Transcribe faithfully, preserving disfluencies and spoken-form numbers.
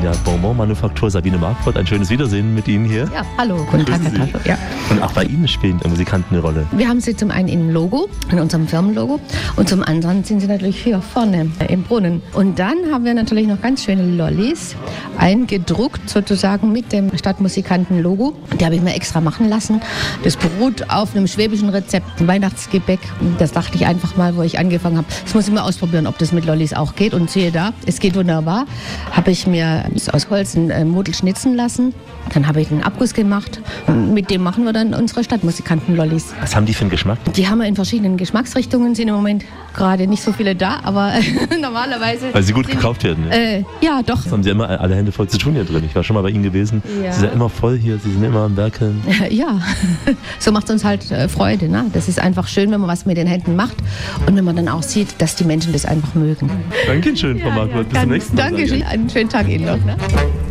ja, Bonbon-Manufaktur Sabine Marquardt. Ein schönes Wiedersehen mit Ihnen hier. Ja, hallo, guten Tag, Herr Taschel. Ja. Und auch bei Ihnen spielen Musikanten eine Rolle. Wir haben sie zum einen im Logo, in unserem Firmenlogo, und zum anderen sind sie natürlich hier vorne im Brunnen. Und dann haben wir natürlich noch ganz schöne Lollis, eingedruckt sozusagen mit dem Stadtmusikanten-Logo. Die habe ich mir extra machen lassen. Das beruht auf einem schwäbischen Rezept, ein Weihnachtsgebäck. Das dachte ich einfach mal, wo ich angefangen habe. Das muss ich mal ausprobieren, ob das mit Lollis auch geht. Und siehe da, es geht wunderbar. Habe ich mir aus Holz ein Model schnitzen lassen. Dann habe ich einen Abguss gemacht. Und mit dem machen wir dann unsere Stadtmusikanten-Lollis. Was haben die für einen Geschmack? Die haben wir in verschiedenen Geschmacksrichtungen. Sind im Moment gerade nicht so viele da, aber normalerweise... Weil sie gut sind, gekauft werden. Ja. Äh, ja, doch. Das haben sie immer alle Hände voll zu tun hier drin. Ich war schon mal bei Ihnen gewesen. Ja. Sie sind immer voll hier, Sie sind immer am Werkeln. Ja, so macht es uns halt äh, Freude. Ne? Das ist einfach schön, wenn man was mit den Händen macht und wenn man dann auch sieht, dass die Menschen das einfach mögen. Dankeschön, Frau Ja, Marquardt. ja, Bis zum nächsten Mal. Dankeschön. Einen schönen Tag Ihnen noch. Ne?